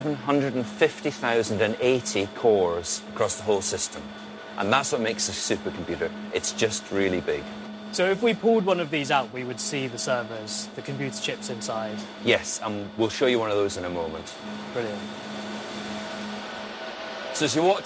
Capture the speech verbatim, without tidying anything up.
seven hundred fifty thousand eighty cores across the whole system. And that's what makes a supercomputer. It's just really big. So if we pulled one of these out, we would see the servers, the computer chips inside? Yes, and we'll show you one of those in a moment. Brilliant. So as you walk